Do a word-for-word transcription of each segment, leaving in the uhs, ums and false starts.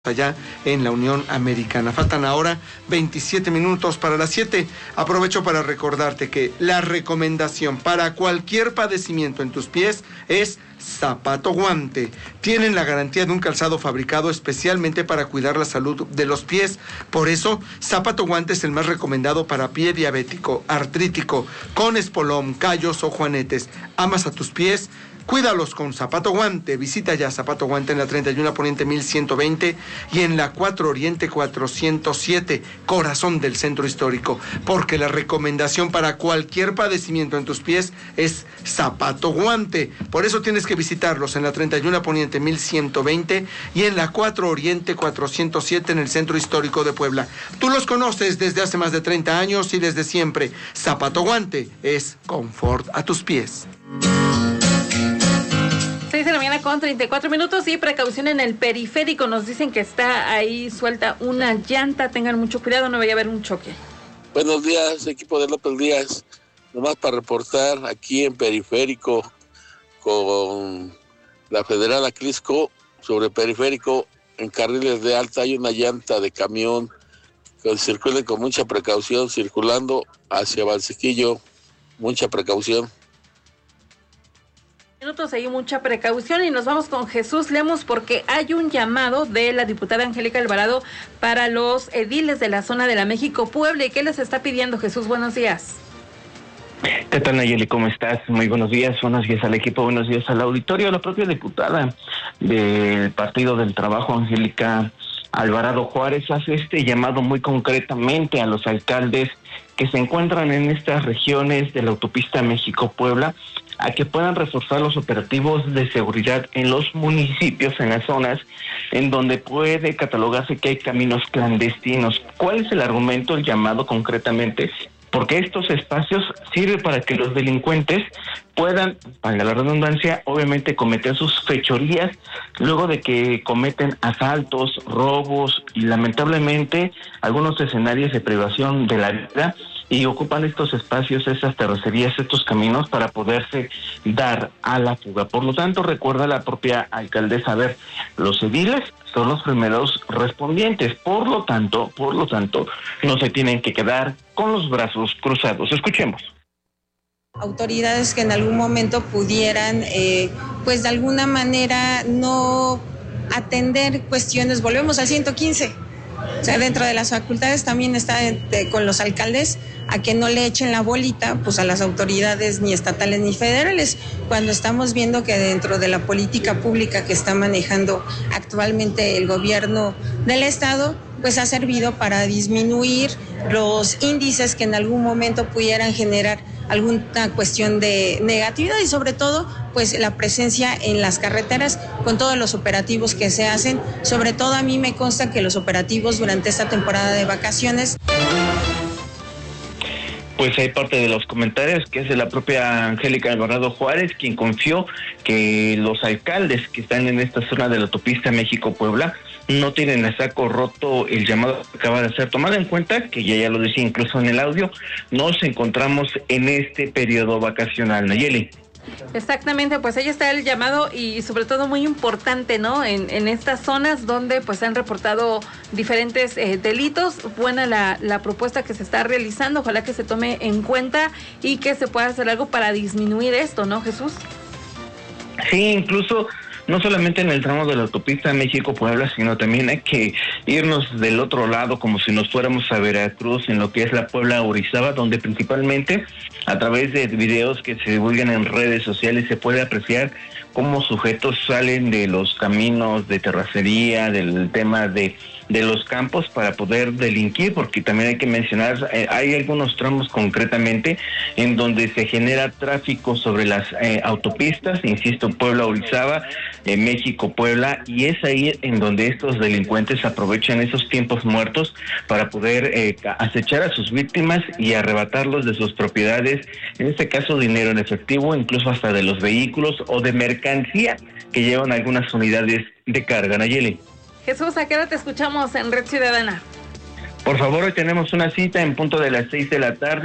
allá en la Unión Americana. Faltan ahora veintisiete minutos para las siete. Aprovecho para recordarte que la recomendación para cualquier padecimiento en tus pies es zapato guante. Tienen la garantía de un calzado fabricado especialmente para cuidar la salud de los pies. Por eso, zapato guante es el más recomendado para pie diabético, artrítico, con espolón, callos o juanetes. ¿Amas a tus pies? Cuídalos con Zapato Guante. Visita ya Zapato Guante en la treinta y uno Poniente mil ciento veinte y en la cuatro Oriente cuatrocientos siete, corazón del centro histórico, porque la recomendación para cualquier padecimiento en tus pies es Zapato Guante. Por eso tienes que visitarlos en la treinta y uno Poniente mil ciento veinte y en la cuatro Oriente cuatrocientos siete en el centro histórico de Puebla. Tú los conoces desde hace más de treinta años y desde siempre. Zapato Guante es confort a tus pies. seis de la mañana con treinta y cuatro minutos y precaución en el periférico. Nos dicen que está ahí suelta una llanta. Tengan mucho cuidado, no vaya a haber un choque. Buenos días, equipo de López Díaz. Nomás para reportar aquí en periférico con la Federal Aclisco, sobre periférico, en carriles de alta hay una llanta de camión que circulen con mucha precaución, circulando hacia Valsequillo. Mucha precaución. Minutos, hay mucha precaución y nos vamos con Jesús Lemos porque hay un llamado de la diputada Angélica Alvarado para los ediles de la zona de la México-Puebla. ¿Y qué les está pidiendo, Jesús? Buenos días. ¿Qué tal, Nayeli? ¿Cómo estás? Muy buenos días, buenos días al equipo, buenos días al auditorio. La propia diputada del Partido del Trabajo, Angélica Alvarado Juárez, hace este llamado muy concretamente a los alcaldes que se encuentran en estas regiones de la autopista México-Puebla a que puedan reforzar los operativos de seguridad en los municipios, en las zonas en donde puede catalogarse que hay caminos clandestinos. ¿Cuál es el argumento, el llamado concretamente? Porque estos espacios sirven para que los delincuentes puedan, para la redundancia, obviamente cometer sus fechorías luego de que cometen asaltos, robos y lamentablemente algunos escenarios de privación de la vida, y ocupan estos espacios, esas terracerías, estos caminos para poderse dar a la fuga. Por lo tanto, recuerda la propia alcaldesa, a ver, los ediles son los primeros respondientes, por lo tanto, por lo tanto, no se tienen que quedar con los brazos cruzados. Escuchemos. Autoridades que en algún momento pudieran, eh, pues de alguna manera no atender cuestiones, volvemos al ciento quince. O sea, dentro de las facultades también está de, con los alcaldes a que no le echen la bolita pues a las autoridades ni estatales ni federales, cuando estamos viendo que dentro de la política pública que está manejando actualmente el gobierno del estado, pues ha servido para disminuir los índices que en algún momento pudieran generar alguna cuestión de negatividad y sobre todo pues la presencia en las carreteras con todos los operativos que se hacen. Sobre todo a mí me consta que los operativos durante esta temporada de vacaciones. Pues hay parte de los comentarios que es de la propia Angélica Alvarado Juárez, quien confió que los alcaldes que están en esta zona de la autopista México-Puebla no tienen a saco roto el llamado que acaba de hacer, tomando en cuenta que ya ya lo decía incluso en el audio, nos encontramos en este periodo vacacional. Nayeli. Exactamente, pues ahí está el llamado y sobre todo muy importante, ¿no? En, en estas zonas donde pues han reportado diferentes eh, delitos. Buena la, la propuesta que se está realizando, ojalá que se tome en cuenta y que se pueda hacer algo para disminuir esto, ¿no, Jesús? Sí, incluso no solamente en el tramo de la autopista México-Puebla, sino también hay que irnos del otro lado, como si nos fuéramos a Veracruz, en lo que es la Puebla-Orizaba, donde principalmente a través de videos que se divulgan en redes sociales se puede apreciar cómo sujetos salen de los caminos de terracería, del tema de de los campos para poder delinquir, porque también hay que mencionar, eh, hay algunos tramos concretamente en donde se genera tráfico sobre las eh, autopistas, insisto, Puebla-Orizaba, eh, México-Puebla, y es ahí en donde estos delincuentes aprovechan esos tiempos muertos para poder eh, acechar a sus víctimas y arrebatarlos de sus propiedades, en este caso dinero en efectivo, incluso hasta de los vehículos o de mercancía que llevan algunas unidades de carga. Nayeli. Jesús, ¿a qué hora te escuchamos en Red Ciudadana? Por favor, hoy tenemos una cita en punto de las seis de la tarde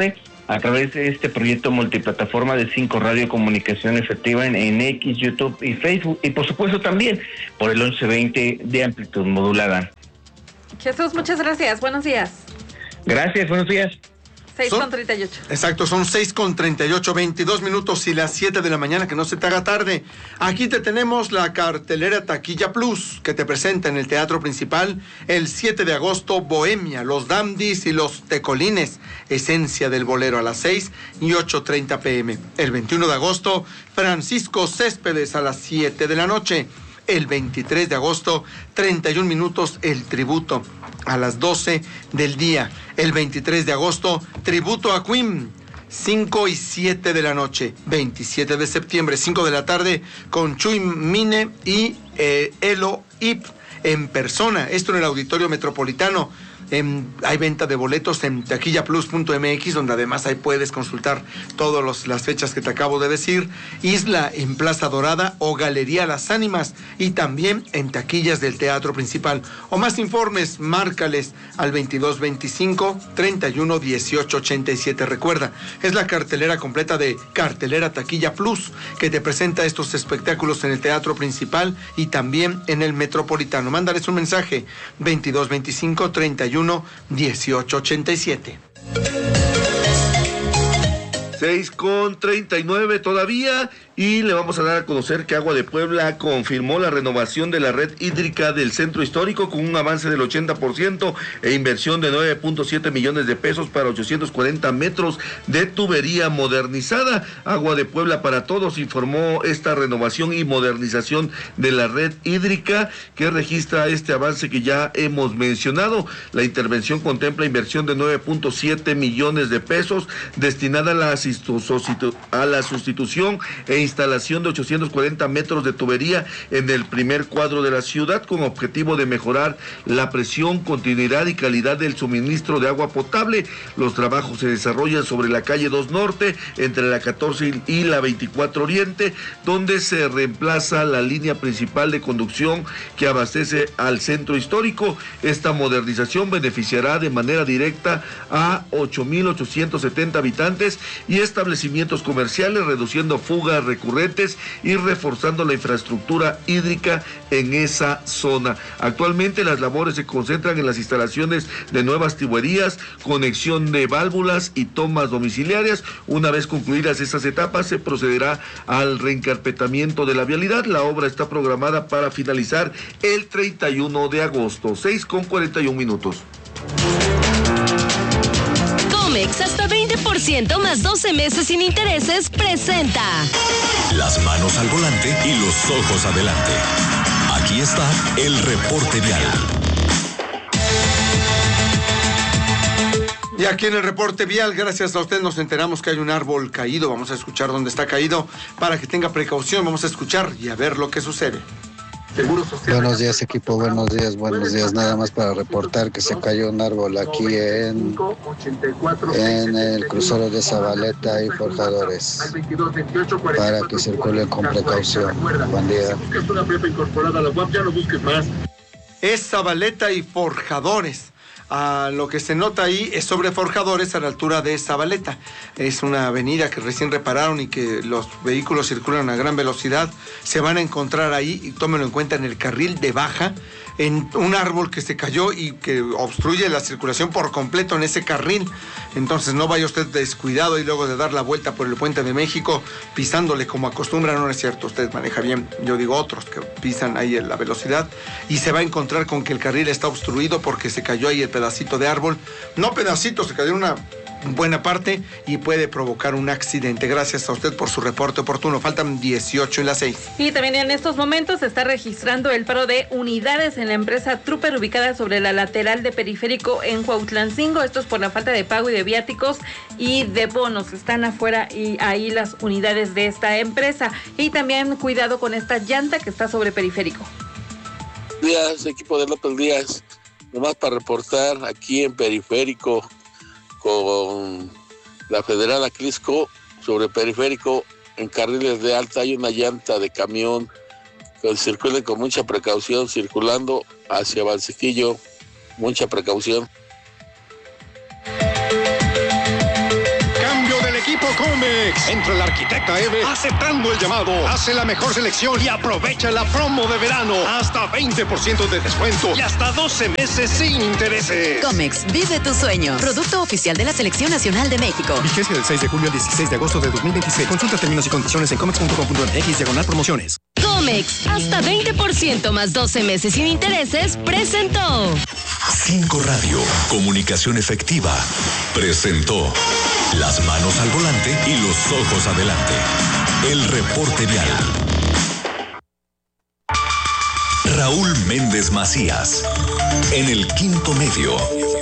a través de este proyecto multiplataforma de cinco radiocomunicación efectiva en, en X, YouTube y Facebook, y por supuesto también por el once veinte de amplitud modulada. Jesús, muchas gracias. Buenos días. Gracias, buenos días. seis con treinta y ocho. Exacto, son seis con treinta y ocho, veintidós minutos y las siete de la mañana, que no se te haga tarde. Aquí te tenemos la cartelera Taquilla Plus, que te presenta en el Teatro Principal el siete de agosto Bohemia, Los Dandies y los Tecolines, Esencia del Bolero, a las seis y ocho treinta pm. El veintiuno de agosto, Francisco Céspedes, a las siete de la noche. El veintitrés de agosto, treinta y un minutos, El Tributo, a las doce del día. El veintitrés de agosto, Tributo a Queen, cinco y siete de la noche. veintisiete de septiembre, cinco de la tarde, con Chuy Mine y eh, Elo Ip en persona. Esto en el Auditorio Metropolitano. En, hay venta de boletos en taquilla plus punto m x, donde además ahí puedes consultar todas las fechas que te acabo de decir. Isla en Plaza Dorada o Galería Las Ánimas, y también en taquillas del Teatro Principal. O más informes, márcales al veintidós veinticinco, treinta y uno, dieciocho ochenta y siete. Recuerda, es la cartelera completa de Cartelera Taquilla Plus, que te presenta estos espectáculos en el Teatro Principal y también en el Metropolitano. Mándales un mensaje, veintidós veinticinco, treinta y uno, dieciocho ochenta y siete. seis con treinta y nueve todavía, y le vamos a dar a conocer que Agua de Puebla confirmó la renovación de la red hídrica del centro histórico con un avance del ochenta por ciento e inversión de nueve punto siete millones de pesos para ochocientos cuarenta metros de tubería modernizada. Agua de Puebla para Todos informó esta renovación y modernización de la red hídrica, que registra este avance que ya hemos mencionado. La intervención contempla inversión de nueve punto siete millones de pesos destinada a la, a la sustitución e instalación de ochocientos cuarenta metros de tubería en el primer cuadro de la ciudad, con objetivo de mejorar la presión, continuidad y calidad del suministro de agua potable. Los trabajos se desarrollan sobre la calle dos Norte, entre la catorce y la veinticuatro Oriente, donde se reemplaza la línea principal de conducción que abastece al centro histórico. Esta modernización beneficiará de manera directa a ocho mil ochocientos setenta habitantes y establecimientos comerciales, reduciendo fugas recurrentes y reforzando la infraestructura hídrica en esa zona. Actualmente las labores se concentran en las instalaciones de nuevas tuberías, conexión de válvulas y tomas domiciliarias. Una vez concluidas estas etapas, se procederá al reencarpetamiento de la vialidad. La obra está programada para finalizar el treinta y uno de agosto. seis con cuarenta y un minutos. Comex, hasta veinte por ciento más doce meses sin intereses, presenta las manos al volante y los ojos adelante. Aquí está el reporte vial. Y aquí en el reporte vial, gracias a usted, nos enteramos que hay un árbol caído. Vamos a escuchar dónde está caído para que tenga precaución. Vamos a escuchar y a ver lo que sucede. Buenos días, equipo, buenos días, buenos días. Nada más para reportar que se cayó un árbol aquí en, en el crucero de Zabaleta y Forjadores, para que circulen con precaución. Buen día. Es Zabaleta y Forjadores. Ah, lo que se nota ahí es sobre Forjadores, a la altura de Zabaleta. Es una avenida que recién repararon y que los vehículos circulan a gran velocidad. Se van a encontrar ahí, y tómenlo en cuenta, en el carril de baja, en un árbol que se cayó y que obstruye la circulación por completo en ese carril. Entonces no vaya usted descuidado y luego de dar la vuelta por el Puente de México pisándole como acostumbra. No es cierto, usted maneja bien. Yo digo otros que pisan ahí en la velocidad, y se va a encontrar con que el carril está obstruido porque se cayó ahí el pedacito de árbol. No pedacito, se cayó una buena parte y puede provocar un accidente. Gracias a usted por su reporte oportuno. Faltan dieciocho y las seis. Y también en estos momentos se está registrando el paro de unidades en la empresa Trooper, ubicada sobre la lateral de Periférico en Cuautlancingo. Esto es por la falta de pago y de viáticos y de bonos. Están afuera y ahí las unidades de esta empresa. Y también cuidado con esta llanta que está sobre Periférico. Díaz, equipo de López Díaz. Nomás para reportar aquí en Periférico con la Federal Aclisco, sobre Periférico, en carriles de alta hay una llanta de camión, que circulen con mucha precaución, circulando hacia Valsequillo, mucha precaución. Comex. Entra el arquitecta Eve aceptando el llamado. Hace la mejor selección y aprovecha la promo de verano. Hasta veinte por ciento de descuento y hasta doce meses sin intereses. Comex, vive tu sueño. Producto oficial de la Selección Nacional de México. Vigencia del seis de julio al dieciséis de agosto de dos mil veintiséis. Consulta términos y condiciones en comex punto com punto m x diagonal promociones. Comex, hasta veinte por ciento más doce meses sin intereses, presentó. Cinco Radio, comunicación efectiva, presentó las manos al volante y los ojos adelante. El reporte vial. Raúl Méndez Macías, en el quinto medio.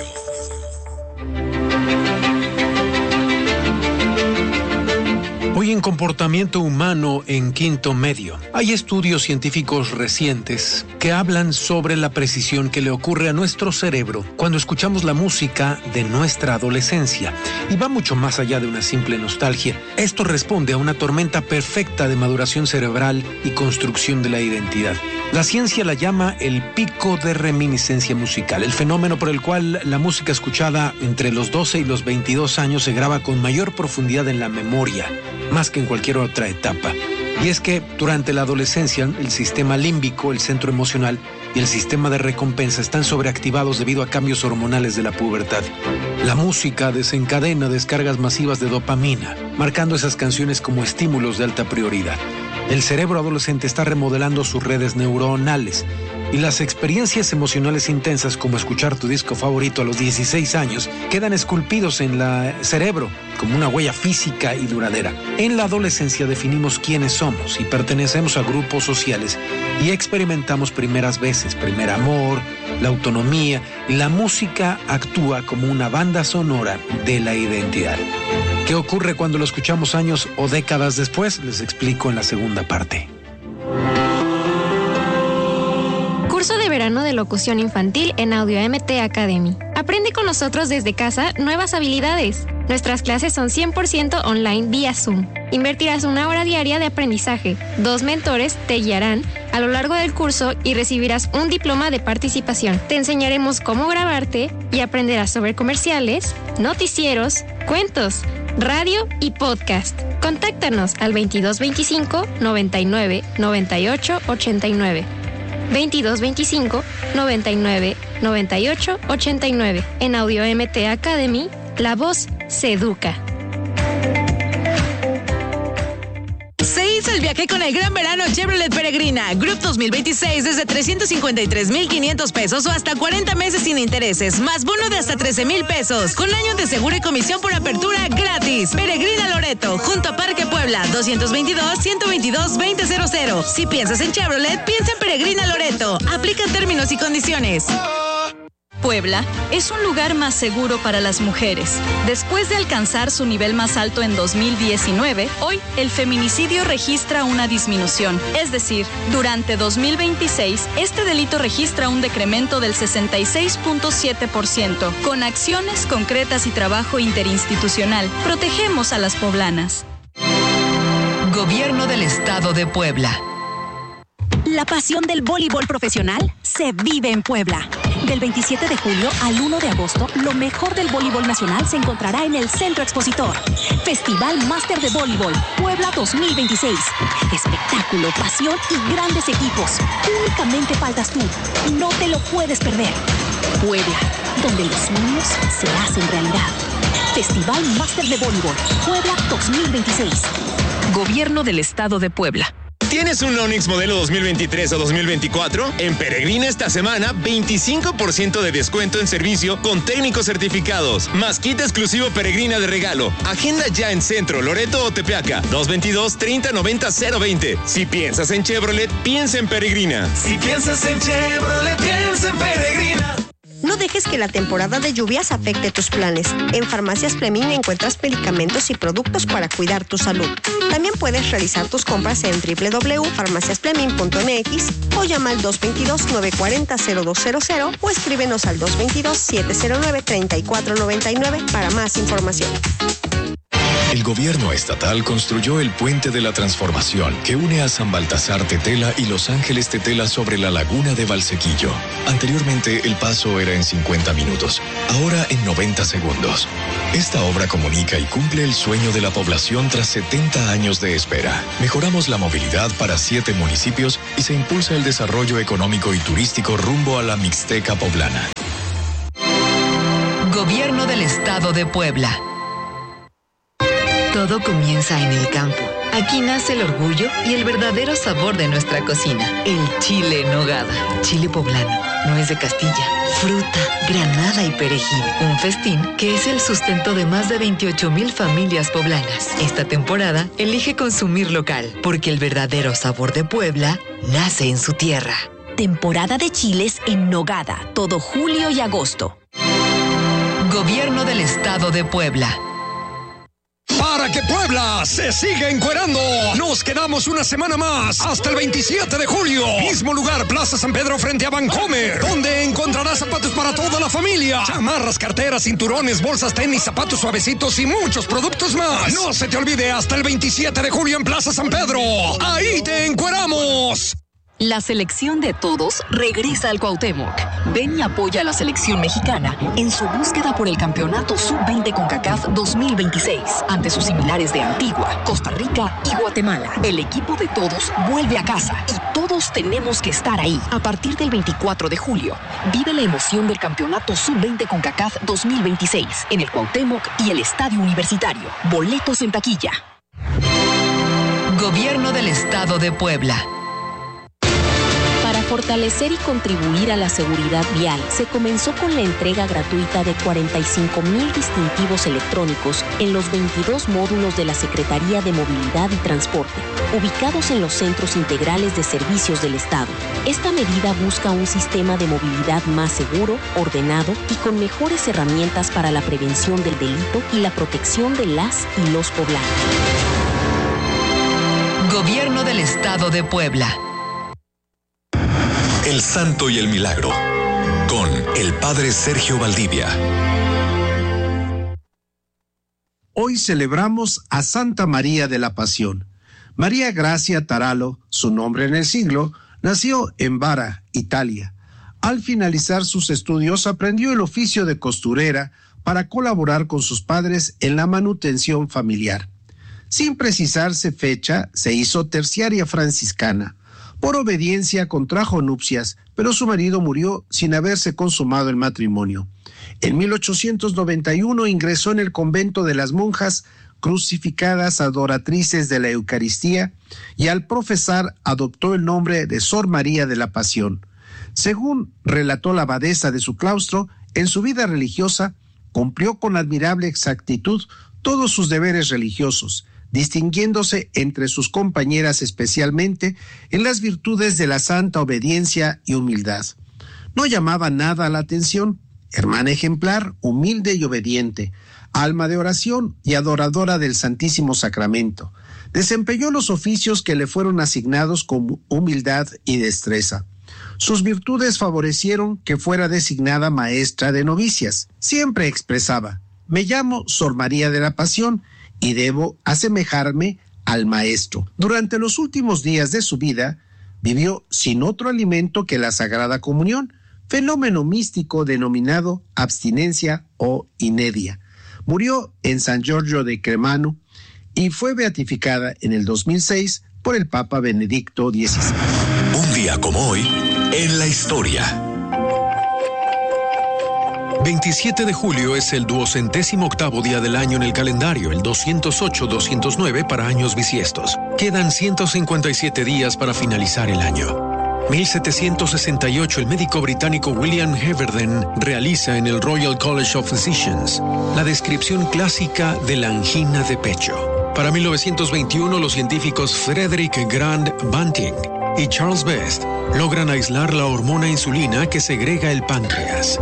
Hoy en Comportamiento Humano en Quinto Medio, hay estudios científicos recientes que hablan sobre la precisión que le ocurre a nuestro cerebro cuando escuchamos la música de nuestra adolescencia, y va mucho más allá de una simple nostalgia. Esto responde a una tormenta perfecta de maduración cerebral y construcción de la identidad. La ciencia la llama el pico de reminiscencia musical, el fenómeno por el cual la música escuchada entre los doce y los veintidós años se graba con mayor profundidad en la memoria, más que en cualquier otra etapa. Y es que durante la adolescencia, el sistema límbico, el centro emocional y el sistema de recompensa están sobreactivados debido a cambios hormonales de la pubertad. La música desencadena descargas masivas de dopamina, marcando esas canciones como estímulos de alta prioridad. El cerebro adolescente está remodelando sus redes neuronales, y las experiencias emocionales intensas, como escuchar tu disco favorito a los dieciséis años, quedan esculpidos en el cerebro como una huella física y duradera. En la adolescencia definimos quiénes somos y pertenecemos a grupos sociales y experimentamos primeras veces, primer amor, la autonomía, y la música actúa como una banda sonora de la identidad. ¿Qué ocurre cuando lo escuchamos años o décadas después? Les explico en la segunda parte. Curso de verano de locución infantil en Audio M T Academy. Aprende con nosotros desde casa nuevas habilidades. Nuestras clases son cien por ciento online vía Zoom. Invertirás una hora diaria de aprendizaje. Dos mentores te guiarán a lo largo del curso y recibirás un diploma de participación. Te enseñaremos cómo grabarte y aprenderás sobre comerciales, noticieros, cuentos, radio y podcast. Contáctanos al veintidós veinticinco noventa y nueve noventa y ocho ochenta y nueve. veintidós veinticinco noventa y nueve noventa y ocho ochenta y nueve. En Audio M T Academy, la voz se educa. Se hizo el viaje con el Gran Verano Chevrolet Peregrina. Group dos mil veintiséis desde trescientos cincuenta y tres mil quinientos pesos o hasta cuarenta meses sin intereses, más bono de hasta trece mil pesos, con años de seguro y comisión por apertura gratis. Peregrina Loreto, junto a Parque Puebla, doscientos veintidós, ciento veintidós, veinte cero cero. Si piensas en Chevrolet, piensa en Peregrina Loreto. Aplica términos y condiciones. Puebla es un lugar más seguro para las mujeres. Después de alcanzar su nivel más alto en dos mil diecinueve, hoy el feminicidio registra una disminución. Es decir, durante dos mil veintiséis, este delito registra un decremento del sesenta y seis punto siete por ciento. Con acciones concretas y trabajo interinstitucional, protegemos a las poblanas. Gobierno del Estado de Puebla. La pasión del voleibol profesional se vive en Puebla. Del veintisiete de julio al uno de agosto, lo mejor del voleibol nacional se encontrará en el Centro Expositor. Festival Máster de Voleibol Puebla dos mil veintiséis. Espectáculo, pasión y grandes equipos. Únicamente faltas tú. No te lo puedes perder. Puebla, donde los sueños se hacen realidad. Festival Máster de Voleibol Puebla dos mil veintiséis. Gobierno del Estado de Puebla. ¿Tienes un Onix modelo dos mil veintitrés o dos mil veinticuatro? En Peregrina esta semana, veinticinco por ciento de descuento en servicio con técnicos certificados. Más kit exclusivo Peregrina de regalo. Agenda ya en Centro, Loreto o Tepeaca. dos veintidós, treinta noventa, cero veinte. Si piensas en Chevrolet, piensa en Peregrina. Si piensas en Chevrolet, piensa en Peregrina. No dejes que la temporada de lluvias afecte tus planes. En Farmacias Fleming encuentras medicamentos y productos para cuidar tu salud. También puedes realizar tus compras en doble u doble u doble u punto farmacias fleming punto m x o llama al dos veintidós, nueve cuarenta, cero dos cero cero o escríbenos al dos veintidós, siete cero nueve, treinta y cuatro noventa y nueve para más información. El gobierno estatal construyó el Puente de la Transformación que une a San Baltasar Tetela y Los Ángeles Tetela sobre la laguna de Valsequillo. Anteriormente el paso era en cincuenta minutos, ahora en noventa segundos. Esta obra comunica y cumple el sueño de la población tras setenta años de espera. Mejoramos la movilidad para siete municipios y se impulsa el desarrollo económico y turístico rumbo a la Mixteca poblana. Gobierno del Estado de Puebla. Todo comienza en el campo. Aquí nace el orgullo y el verdadero sabor de nuestra cocina. El chile en nogada. Chile poblano. Nuez de Castilla. Fruta, granada y perejil. Un festín que es el sustento de más de veintiocho mil familias poblanas. Esta temporada elige consumir local, porque el verdadero sabor de Puebla nace en su tierra. Temporada de chiles en nogada. Todo julio y agosto. Gobierno del Estado de Puebla. Para que Puebla se siga encuerando, nos quedamos una semana más hasta el veintisiete de julio. Mismo lugar, Plaza San Pedro frente a Vancomer, donde encontrarás zapatos para toda la familia, chamarras, carteras, cinturones, bolsas, tenis, zapatos suavecitos y muchos productos más. No se te olvide, hasta el veintisiete de julio en Plaza San Pedro. Ahí te encueramos. La selección de todos regresa al Cuauhtémoc. Ven y apoya a la selección mexicana en su búsqueda por el campeonato sub veinte CONCACAF dos mil veintiséis ante sus similares de Antigua, Costa Rica y Guatemala. El equipo de todos vuelve a casa y todos tenemos que estar ahí. A partir del veinticuatro de julio, vive la emoción del campeonato sub veinte CONCACAF dos mil veintiséis en el Cuauhtémoc y el Estadio Universitario. Boletos en taquilla. Gobierno del Estado de Puebla. Fortalecer y contribuir a la seguridad vial, se comenzó con la entrega gratuita de cuarenta y cinco mil distintivos electrónicos en los veintidós módulos de la Secretaría de Movilidad y Transporte, ubicados en los centros integrales de servicios del Estado. Esta medida busca un sistema de movilidad más seguro, ordenado y con mejores herramientas para la prevención del delito y la protección de las y los poblanos. Gobierno del Estado de Puebla. El Santo y el Milagro, con el Padre Sergio Valdivia. Hoy celebramos a Santa María de la Pasión. María Gracia Taralo, su nombre en el siglo, nació en Vara, Italia. Al finalizar sus estudios aprendió el oficio de costurera para colaborar con sus padres en la manutención familiar. Sin precisarse fecha, se hizo terciaria franciscana. Por obediencia contrajo nupcias, pero su marido murió sin haberse consumado el matrimonio. En mil ochocientos noventa y uno ingresó en el convento de las monjas crucificadas adoratrices de la Eucaristía y al profesar adoptó el nombre de Sor María de la Pasión. Según relató la abadesa de su claustro, en su vida religiosa cumplió con admirable exactitud todos sus deberes religiosos, distinguiéndose entre sus compañeras especialmente en las virtudes de la santa obediencia y humildad. No llamaba nada la atención, hermana ejemplar, humilde y obediente, alma de oración y adoradora del Santísimo Sacramento. Desempeñó los oficios que le fueron asignados con humildad y destreza. Sus virtudes favorecieron que fuera designada maestra de novicias. Siempre expresaba: me llamo Sor María de la Pasión y debo asemejarme al Maestro. Durante los últimos días de su vida, vivió sin otro alimento que la Sagrada Comunión, fenómeno místico denominado abstinencia o inedia. Murió en San Giorgio de Cremano y fue beatificada en el dos mil seis por el Papa Benedicto dieciséis. Un día como hoy, en la historia. veintisiete de julio es el duocentésimo octavo día del año en el calendario, el doscientos ocho doscientos nueve para años bisiestos. Quedan ciento cincuenta y siete días para finalizar el año. mil setecientos sesenta y ocho, el médico británico William Heberden realiza en el Royal College of Physicians la descripción clásica de la angina de pecho. Para mil novecientos veintiuno, los científicos Frederick Grant Banting y Charles Best logran aislar la hormona insulina que segrega el páncreas.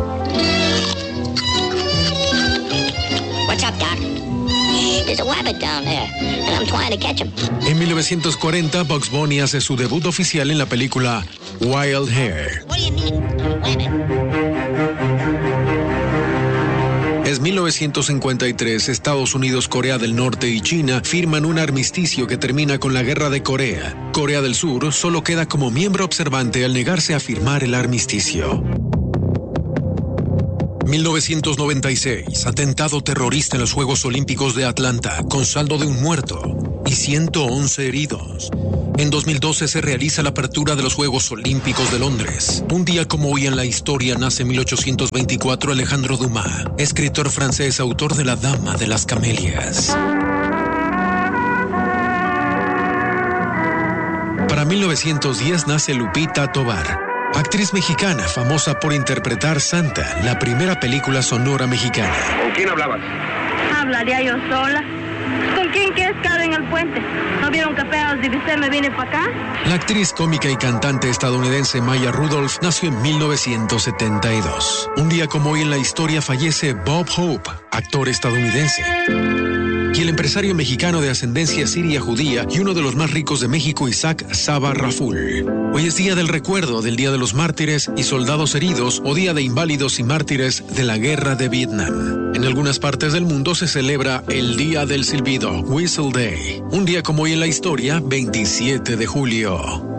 What's up, Doc? There's a rabbit down there, and I'm trying to catch him. En mil novecientos cuarenta, Bugs Bunny hace su debut oficial en la película Wild Hair. What do you mean? Wait a minute. Es mil novecientos cincuenta y tres, Estados Unidos, Corea del Norte y China firman un armisticio que termina con la Guerra de Corea. Corea del Sur solo queda como miembro observante al negarse a firmar el armisticio. mil novecientos noventa y seis, atentado terrorista en los Juegos Olímpicos de Atlanta, con saldo de un muerto y ciento once heridos. En dos mil doce se realiza la apertura de los Juegos Olímpicos de Londres. Un día como hoy en la historia nace en mil ochocientos veinticuatro Alejandro Dumas, escritor francés, autor de La Dama de las Camelias. Para mil novecientos diez nace Lupita Tovar, actriz mexicana famosa por interpretar Santa, la primera película sonora mexicana. ¿Con quién hablabas? Hablaría yo sola. ¿Con quién que es caro en el puente? ¿No vieron que apenas divisé me vine para acá? La actriz cómica y cantante estadounidense Maya Rudolph nació en mil novecientos setenta y dos. Un día como hoy en la historia fallece Bob Hope, actor estadounidense. Y el empresario mexicano de ascendencia siria judía y uno de los más ricos de México, Isaac Saba Raful. Hoy es día del recuerdo del Día de los Mártires y Soldados Heridos o Día de Inválidos y Mártires de la Guerra de Vietnam. En algunas partes del mundo se celebra el Día del Silbido, Whistle Day. Un día como hoy en la historia, veintisiete de julio.